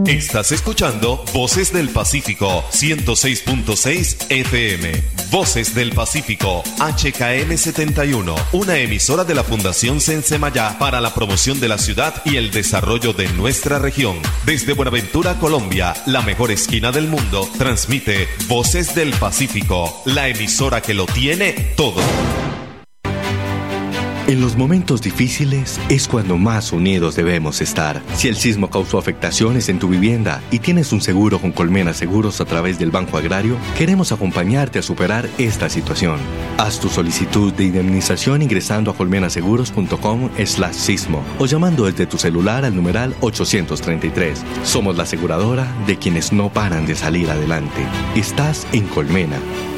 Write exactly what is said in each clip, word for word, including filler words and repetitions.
Estás escuchando Voces del Pacífico ciento seis punto seis F M. Voces del Pacífico H K M setenta y uno, una emisora de la Fundación Sensemayá para la promoción de la ciudad y el desarrollo de nuestra región. Desde Buenaventura, Colombia, la mejor esquina del mundo, transmite Voces del Pacífico, la emisora que lo tiene todo. En los momentos difíciles es cuando más unidos debemos estar. Si el sismo causó afectaciones en tu vivienda y tienes un seguro con Colmena Seguros a través del Banco Agrario, queremos acompañarte a superar esta situación. Haz tu solicitud de indemnización ingresando a colmenaseguros punto com slash sismo o llamando desde tu celular al numeral ochocientos treinta y tres. Somos la aseguradora de quienes no paran de salir adelante. Estás en Colmena.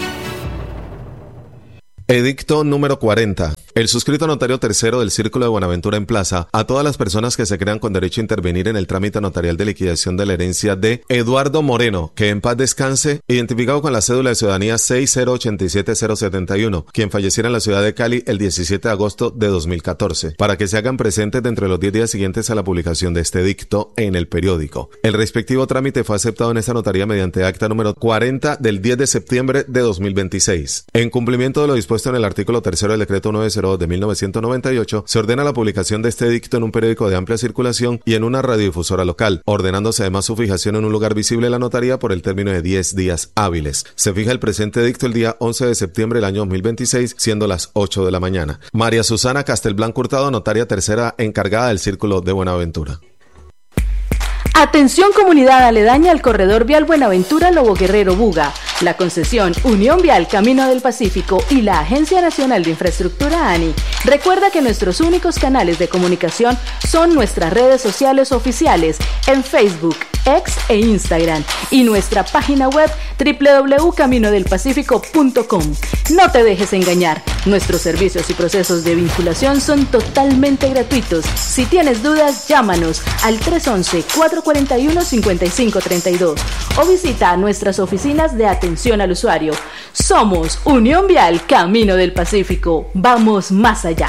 Edicto número cuarenta. El suscrito notario tercero del Círculo de Buenaventura en Plaza a todas las personas que se crean con derecho a intervenir en el trámite notarial de liquidación de la herencia de Eduardo Moreno, que en paz descanse, identificado con la cédula de ciudadanía seis cero ocho siete cero siete uno, quien falleciera en la ciudad de Cali el diecisiete de agosto de dos mil catorce, para que se hagan presentes dentro de los diez días siguientes a la publicación de este edicto en el periódico. El respectivo trámite fue aceptado en esta notaría mediante acta número cuarenta del diez de septiembre de dos mil veintiséis. En cumplimiento de lo dispuesto en el artículo tercero del decreto novecientos de mil novecientos noventa y ocho, se ordena la publicación de este edicto en un periódico de amplia circulación y en una radiodifusora local, ordenándose además su fijación en un lugar visible de la notaría por el término de diez días hábiles. Se fija el presente edicto el día once de septiembre del año dos mil veintiséis, siendo las ocho de la mañana. María Susana Castelblanco Hurtado, notaria tercera encargada del Círculo de Buenaventura. Atención comunidad aledaña al corredor vial Buenaventura Lobo Guerrero Buga. La concesión Unión Vial Camino del Pacífico y la Agencia Nacional de Infraestructura A N I. Recuerda que nuestros únicos canales de comunicación son nuestras redes sociales oficiales en Facebook, X e Instagram y nuestra página web doble u doble u doble u punto camino del pacífico punto com. No te dejes engañar, nuestros servicios y procesos de vinculación son totalmente gratuitos. Si tienes dudas, llámanos al tres once, cuatro cuarenta y uno, cincuenta y cinco treinta y dos o visita nuestras oficinas de atención al usuario. Somos Unión Vial Camino del Pacífico. Vamos más allá.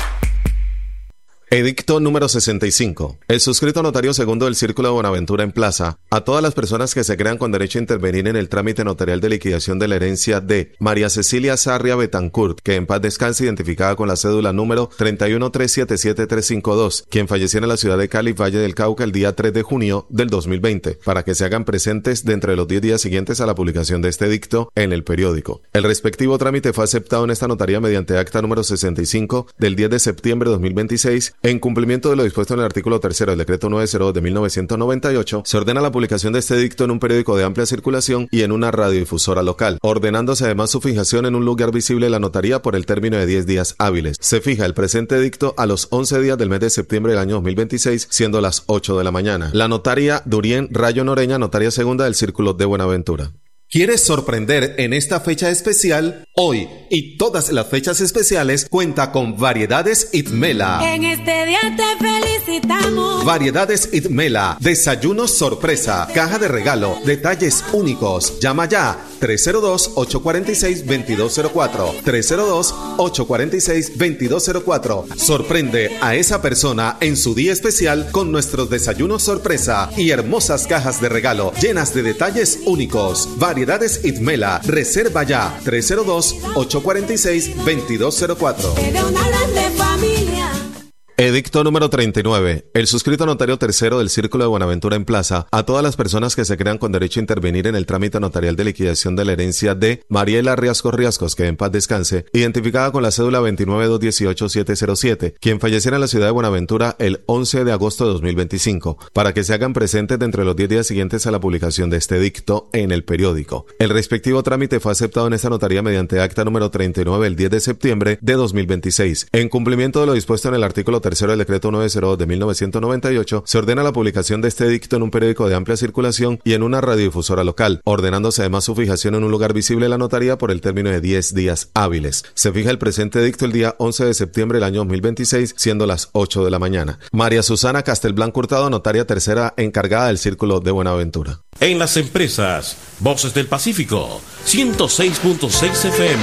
Edicto número sesenta y cinco. El suscrito notario segundo del Círculo de Buenaventura en Plaza a todas las personas que se crean con derecho a intervenir en el trámite notarial de liquidación de la herencia de María Cecilia Sarria Betancourt, que en paz descanse, identificada con la cédula número treinta y uno tres siete siete tres cinco dos, quien falleciera en la ciudad de Cali, Valle del Cauca, el día tres de junio del dos mil veinte, para que se hagan presentes dentro de los diez días siguientes a la publicación de este edicto en el periódico. El respectivo trámite fue aceptado en esta notaría mediante acta número sesenta y cinco del diez de septiembre de dos mil veintiséis. En cumplimiento de lo dispuesto en el artículo tercero del decreto novecientos de mil novecientos noventa y ocho, se ordena la publicación de este edicto en un periódico de amplia circulación y en una radiodifusora local, ordenándose además su fijación en un lugar visible de la notaría por el término de diez días hábiles. Se fija el presente edicto a los once días del mes de septiembre del año dos mil veintiséis, siendo las ocho de la mañana. La notaria Durien Rayo Noreña, notaria segunda del Círculo de Buenaventura. ¿Quieres sorprender en esta fecha especial? Hoy y todas las fechas especiales cuenta con Variedades Itmela. En este día te felicitamos. Variedades Itmela, desayunos sorpresa, caja de regalo, detalles únicos. Llama ya tres cero dos, ocho cuatro seis, dos dos cero cuatro, tres cero dos, ocho cuatro seis, dos dos cero cuatro. Sorprende a esa persona en su día especial con nuestros desayunos sorpresa y hermosas cajas de regalo llenas de detalles únicos. Variedades Itmela, reserva ya tres cero dos, ocho cuatro seis, dos dos cero cuatro. De una grande familia. Edicto número treinta y nueve. El suscrito notario tercero del Círculo de Buenaventura en Plaza a todas las personas que se crean con derecho a intervenir en el trámite notarial de liquidación de la herencia de Mariela Riascos Riascos, que en paz descanse, identificada con la cédula veintinueve dos dieciocho siete cero siete, quien falleciera en la ciudad de Buenaventura el once de agosto de dos mil veinticinco, para que se hagan presentes dentro de los diez días siguientes a la publicación de este edicto en el periódico. El respectivo trámite fue aceptado en esta notaría mediante acta número treinta y nueve del diez de septiembre de dos mil veintiséis. En cumplimiento de lo dispuesto en el artículo tercero del decreto novecientos de mil novecientos noventa y ocho, se ordena la publicación de este edicto en un periódico de amplia circulación y en una radiodifusora local, ordenándose además su fijación en un lugar visible de la notaría por el término de diez días hábiles. Se fija el presente edicto el día once de septiembre del año dos mil veintiséis, siendo las ocho de la mañana. María Susana Castelblanco Hurtado, notaria tercera encargada del Círculo de Buenaventura. En las empresas, Voces del Pacífico, ciento seis punto seis F M.